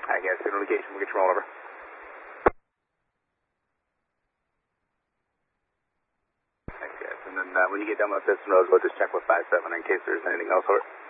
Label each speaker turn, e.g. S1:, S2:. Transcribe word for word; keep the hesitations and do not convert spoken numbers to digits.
S1: Alright, guys, signal indication. We'll get you all over. Thanks, guys. And then uh, when you get done with this, we'll just check with five seven in case there's anything else over.